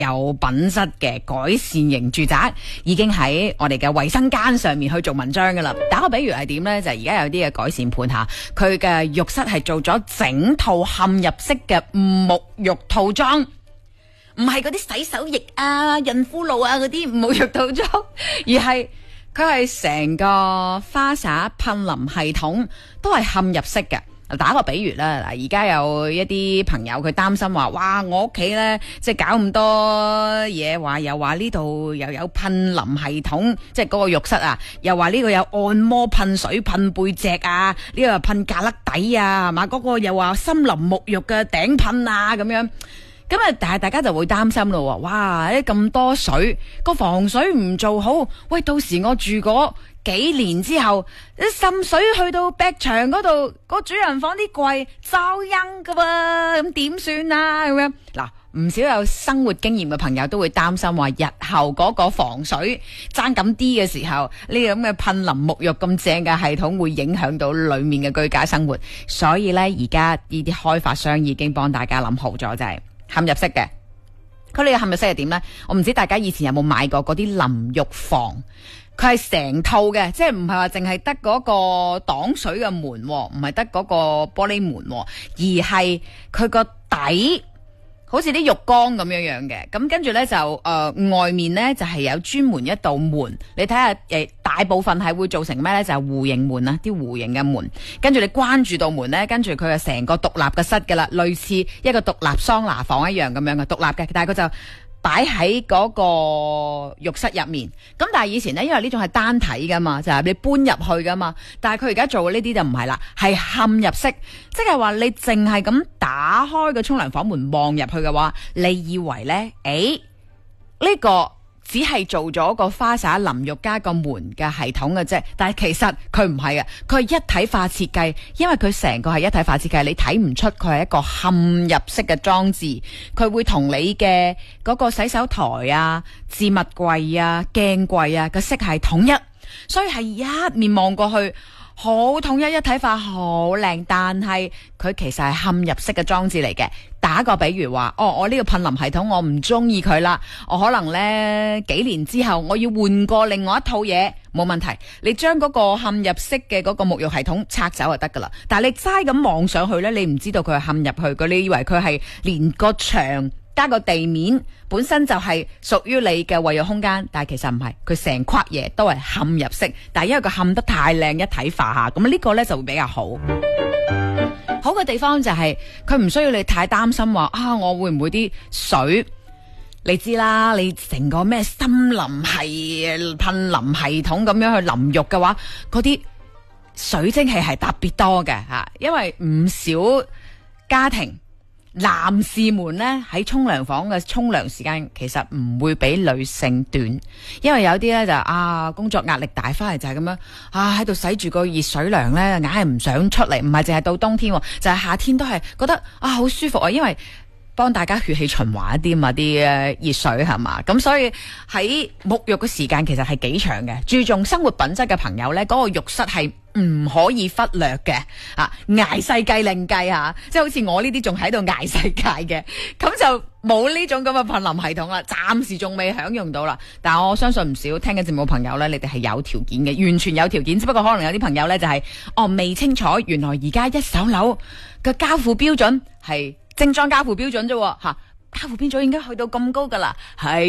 有品質嘅改善型住宅，已經喺我哋嘅衛生間上面去做文章噶啦。打個比喻係點呢？就係而家有啲嘅改善盤吓，佢嘅浴室係做咗整套嵌入式嘅沐浴套裝。唔係嗰啲洗手液啊、孕婦露啊嗰啲沐浴套裝，而係佢係成個花灑噴淋系統都係嵌入式嘅。打個比喻啦，嗱，而家有一啲朋友佢擔心話，哇，我屋企咧即係搞咁多嘢，話又話呢度又有噴淋系統，即係嗰個浴室啊，又話呢個有按摩噴水噴背脊啊，呢個又噴架甩底啊，係嘛？嗰個又話森林沐浴嘅頂噴啊，咁樣。咁啊，但係大家就會擔心咯，哇！咁多水，個防水唔做好，喂，到時我住嗰幾年之後，滲水去到壁牆嗰度，個主人房啲櫃噪音噶噃，咁點算啊？咁樣嗱，唔少有生活經驗嘅朋友都會擔心話，日後嗰個防水爭咁啲嘅時候，呢個咁嘅噴淋沐浴咁正嘅系統會影響到裏面嘅居家生活，所以呢，而家呢啲開發商已經幫大家諗好咗，就係嵌入式嘅。佢哋嘅嵌入式係點呢？我唔知大家以前有冇買過嗰啲淋浴房，佢係成套嘅，即係唔係話淨係得嗰個擋水嘅門，唔係得嗰個玻璃門，而係佢個底好似啲浴缸咁樣樣嘅。咁跟住呢，就外面呢，就係有專門一道門，你睇下大部分係會做成咩呢？就係弧形門啊，啲弧形嘅門。跟住你關住道門呢，跟住佢係成個獨立嘅室噶啦，類似一個獨立桑拿房一樣咁樣嘅獨立嘅，但係佢就擺喺嗰個浴室入面。咁但係以前呢，因為呢種係單體噶嘛，就係你搬入去噶嘛。但係佢而家做嘅呢啲就唔係啦，係嵌入式，即係話你淨係咁打開個沖涼房門望入去嘅話，你以為呢？呢個只係做咗個花灑淋浴加個門嘅系統嘅啫，但係其實佢唔係嘅，佢係一體化設計，因為佢成個係一體化設計，你睇唔出佢係一個嵌入式嘅裝置，佢會同你嘅嗰個洗手台啊、置物櫃啊、鏡櫃啊個色係統一，所以係一面望過去好統一一體化，好靚，但係佢其實係嵌入式嘅裝置嚟嘅。打個比喻話，我呢個噴淋系統我唔中意佢啦，我可能呢幾年之後我要換過另外一套嘢，冇問題，你將嗰個嵌入式嘅嗰個沐浴系統拆走就得噶啦。但係你齋咁望上去呢，你唔知道佢係嵌入去嘅，你以為佢係連個牆加個地面本身就係屬於你嘅衛浴空間，但係其實唔係，佢成塊嘢都係嵌入式，但係因為佢嵌得太靚一體化下，咁呢個呢就會比較好。好嘅地方就係佢唔需要你太擔心話我會唔會啲水，你知啦，你成個咩森林系噴淋系統咁樣去淋浴嘅話，嗰啲水蒸氣係特別多嘅吓，因為唔少家庭男士們呢喺沖涼房嘅沖涼時間其實唔會比女性短，因為有啲呢就工作壓力大，翻嚟就係咁樣喺度洗住個熱水涼呢，硬係唔想出嚟，唔係淨係到冬天，就係夏天都係覺得好舒服啊，因為幫大家血氣循環一啲嘛，啲熱水係嘛，咁所以喺沐浴嘅時間其實係幾長嘅。注重生活品質嘅朋友呢，嗰個浴室係唔可以忽略嘅，捱世計另計吓，即係好似我呢啲仲喺度捱世界嘅，咁就冇呢種咁嘅噴淋系統啦，暫時仲未享用到啦。但係我相信唔少聽緊節目嘅朋友呢，你哋係有條件嘅，完全有條件，只不過可能有啲朋友呢就係未清楚，原來而家一手樓嘅交付標準係精裝交付標準啫，交付標準應該去到咁高噶啦，係。